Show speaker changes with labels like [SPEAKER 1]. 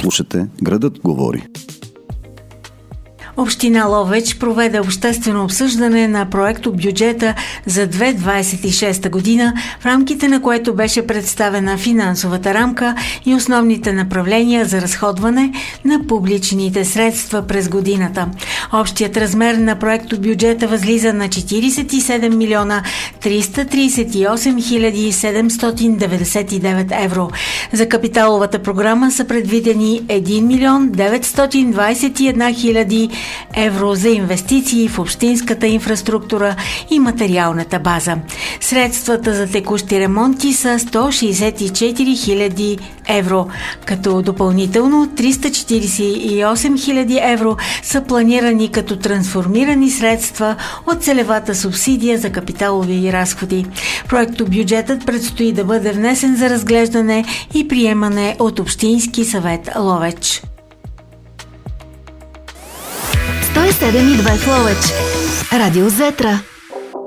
[SPEAKER 1] Слушате Градът говори.
[SPEAKER 2] Община Ловеч проведе обществено обсъждане на проектобюджета за 2026 година, в рамките на което беше представена финансовата рамка и основните направления за разходване на публичните средства през годината. Общият размер на проектобюджета възлиза на 47 милиона 338 хиляди 799 евро. За капиталовата програма са предвидени 1 милион 921 хиляди евро за инвестиции в общинската инфраструктура и материалната база. Средствата за текущи ремонти са 164 хиляди евро, като допълнително 348 хиляди евро са планирани като трансформирани средства от целевата субсидия за капиталови разходи. Проектобюджетът предстои да бъде внесен за разглеждане и приемане от Общински съвет Ловеч.
[SPEAKER 3] 107,2 в Ловеч. Радио Зетра.